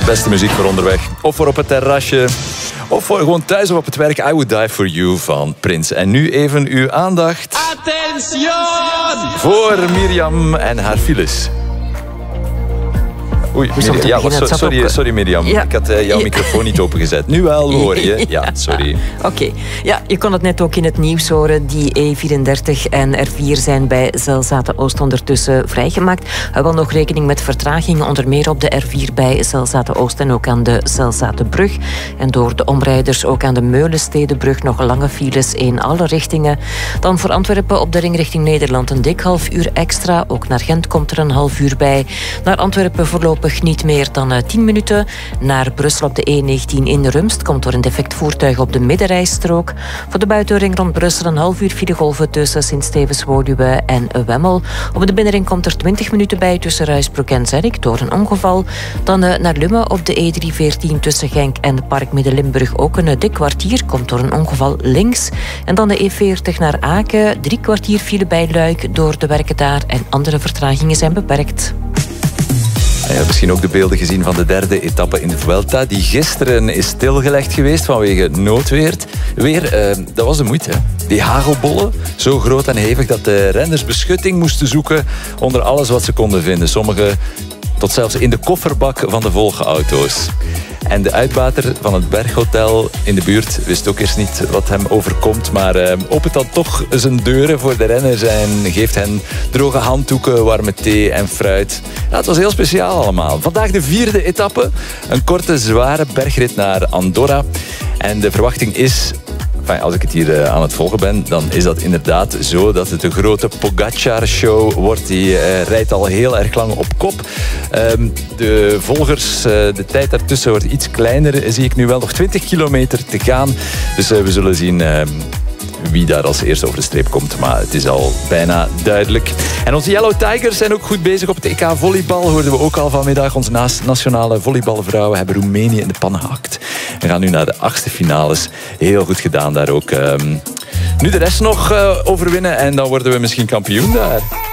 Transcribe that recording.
Beste muziek voor onderweg. Of voor op het terrasje. Of voor gewoon thuis of op het werk. I Would Die For You van Prince. En nu even uw aandacht. Attention! Voor Mirjam en haar files. Oei, sorry Mirjam. Ja. Ik had jouw microfoon niet opengezet. Nu wel, hoor je. Ja, sorry. Oké. Ja, je kon het net ook in het nieuws horen. Die E34 en R4 zijn bij Zelzaten-Oost ondertussen vrijgemaakt. Hou wel nog rekening met vertraging, onder meer op de R4 bij Zelzaten-Oost en ook aan de Zelzatenbrug. En door de omrijders ook aan de Meulenstedenbrug nog lange files in alle richtingen. Dan voor Antwerpen op de ring richting Nederland een dik half uur extra. Ook naar Gent komt er een half uur bij. Naar Antwerpen voorlopig niet meer dan 10 minuten. Naar Brussel op de E19 in Rumst komt door een defect voertuig op de middenrijstrook. Voor de buitenring rond Brussel een half uur filegolven tussen Sint-Stevens-Woluwe en Wemmel. Op de binnenring komt er 20 minuten bij tussen Ruisbroek en Zerrik door een ongeval. Dan naar Lummen op de E314 tussen Genk en Park Midden-Limburg ook een dik kwartier. Komt door een ongeval links. En dan de E40 naar Aken. 3 kwartier file bij Luik door de werken daar. En andere vertragingen zijn beperkt. Je hebt misschien ook de beelden gezien van de derde etappe in de Vuelta, die gisteren is stilgelegd geweest vanwege noodweer. Dat was de moeite. Die hagelbollen, zo groot en hevig dat de renners beschutting moesten zoeken onder alles wat ze konden vinden. Sommigen tot zelfs in de kofferbak van de volgauto's. En de uitbater van het Berghotel in de buurt wist ook eerst niet wat hem overkomt, maar opent dan toch zijn deuren voor de renners en geeft hen droge handdoeken, warme thee en fruit. Ja, het was heel speciaal allemaal. Vandaag de vierde etappe, een korte, zware bergrit naar Andorra. En de verwachting is, als ik het hier aan het volgen ben, dan is dat inderdaad zo dat het een grote Pogacar-show wordt. Die rijdt al heel erg lang op kop. De volgers, de tijd daartussen wordt iets kleiner. Zie ik nu wel nog 20 kilometer te gaan. Dus we zullen zien wie daar als eerste over de streep komt. Maar het is al bijna duidelijk. En onze Yellow Tigers zijn ook goed bezig op het EK volleybal. Hoorden we ook al vanmiddag. Onze nationale volleybalvrouwen hebben Roemenië in de pan gehakt. We gaan nu naar de 8e finales. Heel goed gedaan daar ook. Nu de rest nog overwinnen en dan worden we misschien kampioen daar.